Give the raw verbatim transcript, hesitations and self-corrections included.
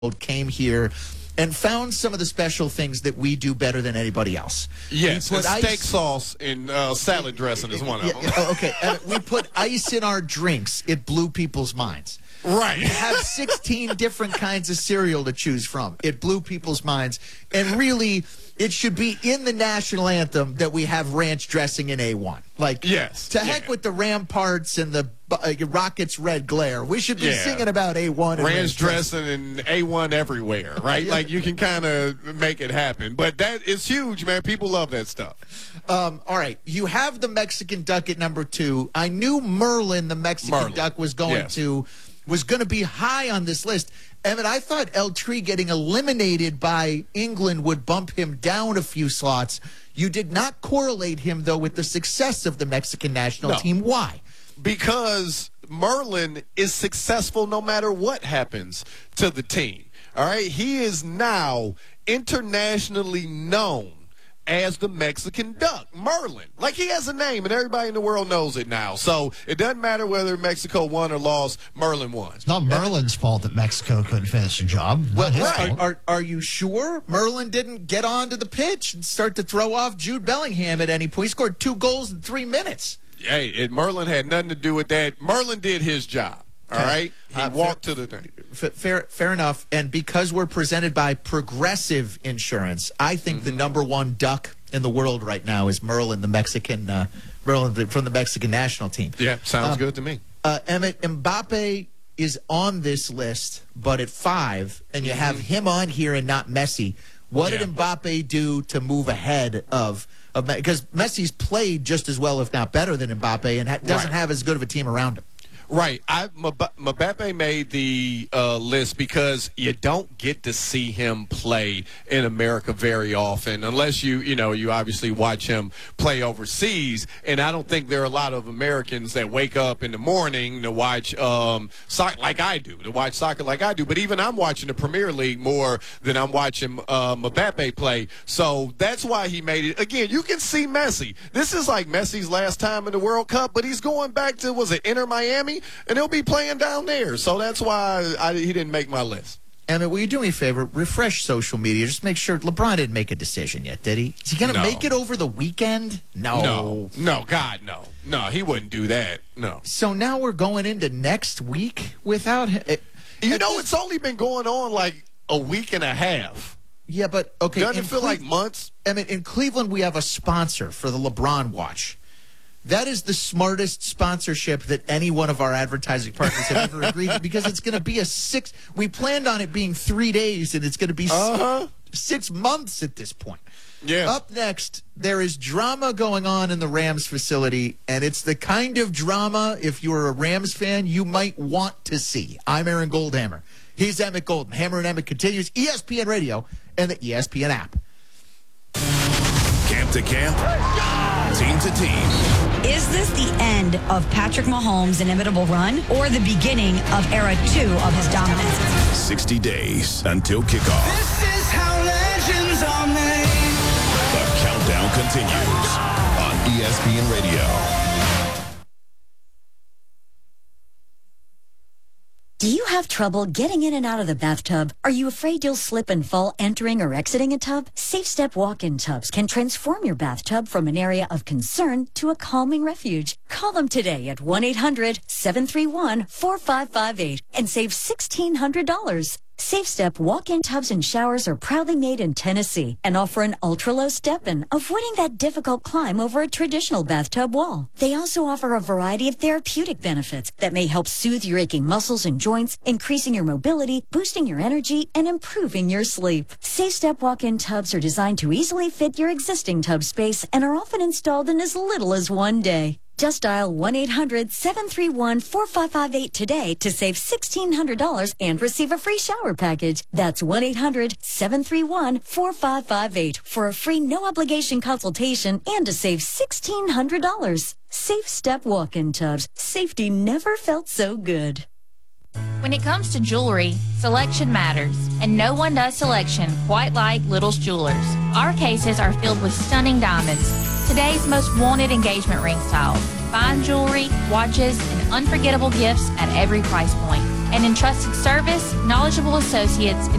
came here and found some of the special things that we do better than anybody else. Yes, we put steak ice, sauce and uh, salad dressing is one of yeah, them. yeah, okay, uh, we put ice in our drinks. It blew people's minds. Right. We have sixteen different kinds of cereal to choose from. It blew people's minds. And really, it should be in the national anthem that we have ranch dressing in A one. Like, yes, to yeah. heck with the Ramparts and the uh, Rockets' red glare. We should be yeah. singing about A one. And ranch, ranch dressing and A one everywhere, right? Yeah. Like, you can kind of make it happen. But that is huge, man. People love that stuff. Um, all right. You have the Mexican duck at number two. I knew Merlin, the Mexican Merlin. duck, was going Yes. to was going to be high on this list. Emmett, I thought El Tree getting eliminated by England would bump him down a few slots. You did not correlate him, though, with the success of the Mexican national No. team. Why? Because Merlin is successful no matter what happens to the team. All right? He is now internationally known as the Mexican duck, Merlin. Like, he has a name, and everybody in the world knows it now. So it doesn't matter whether Mexico won or lost, Merlin won. It's not Merlin's fault that Mexico couldn't finish the job. Not Well, his right. fault. Are, are you sure Merlin didn't get onto the pitch and start to throw off Jude Bellingham at any point? He scored two goals in three minutes. Hey, it, Merlin had nothing to do with that. Merlin did his job. All Okay. right? He Uh, walked fair- to the thing. F- Fair, fair enough. And because we're presented by Progressive Insurance, I think Mm-hmm. the number one duck in the world right now is Merlin, the Mexican, uh, Merlin the- from the Mexican national team. Yeah, sounds Um, good to me. Uh, Emmett, Mbappe is on this list, but at five, and you have him on here and not Messi. What Yeah. did Mbappe do to move ahead of of because Messi's played just as well, if not better, than Mbappe, and ha- doesn't Right. have as good of a team around him. Right. I Mb- Mbappe made the uh, list because you don't get to see him play in America very often unless you, you know, you obviously watch him play overseas. And I don't think there are a lot of Americans that wake up in the morning to watch um, soccer like I do, to watch soccer like I do. But even I'm watching the Premier League more than I'm watching uh, Mbappe play. So that's why he made it. Again, you can see Messi. This is like Messi's last time in the World Cup, but he's going back to, was it Inter Miami? And he'll be playing down there. So that's why I, he didn't make my list. Emmett, will you do me a favor? Refresh social media. Just make sure LeBron didn't make a decision yet, did he? Is he going to No. make it over the weekend? No. No. No, God, no. No, he wouldn't do that. No. So now we're going into next week without him. You know, it's only been going on like a week and a half. Yeah, but okay. Doesn't in it feel Cle- like months? Emmett, in Cleveland, we have a sponsor for the LeBron Watch. That is the smartest sponsorship that any one of our advertising partners have ever agreed to, because it's going to be a six. We planned on it being three days, and it's going to be Uh-huh. six, six months at this point. Yeah. Up next, there is drama going on in the Rams facility, and it's the kind of drama, if you're a Rams fan, you might want to see. I'm Aaron Goldhammer. He's Emmett Golden. Hammer and Emmett continues. E S P N Radio and the E S P N app. Camp to camp, team to team. Is this the end of Patrick Mahomes' inimitable run or the beginning of era two of his dominance? sixty days until kickoff. This is how legends are made. The countdown continues on E S P N Radio. Do you have trouble getting in and out of the bathtub? Are you afraid you'll slip and fall entering or exiting a tub? Safe Step walk-in tubs can transform your bathtub from an area of concern to a calming refuge. Call them today at one eight hundred seven three one four five five eight and save sixteen hundred dollars. Safe Step walk-in tubs and showers are proudly made in Tennessee and offer an ultra-low step-in, avoiding that difficult climb over a traditional bathtub wall. They also offer a variety of therapeutic benefits that may help soothe your aching muscles and joints, increasing your mobility, boosting your energy, and improving your sleep. Safe Step walk-in tubs are designed to easily fit your existing tub space and are often installed in as little as one day. Just dial one eight hundred seven three one four five five eight today to save sixteen hundred dollars and receive a free shower package. That's one eight hundred seven three one four five five eight for a free no-obligation consultation and to save sixteen hundred dollars. Safe Step walk-in tubs. Safety never felt so good. When it comes to jewelry, selection matters, and no one does selection quite like Little's Jewelers. Our cases are filled with stunning diamonds, today's most wanted engagement ring styles, fine jewelry, watches, and unforgettable gifts at every price point. and entrusted service, knowledgeable associates,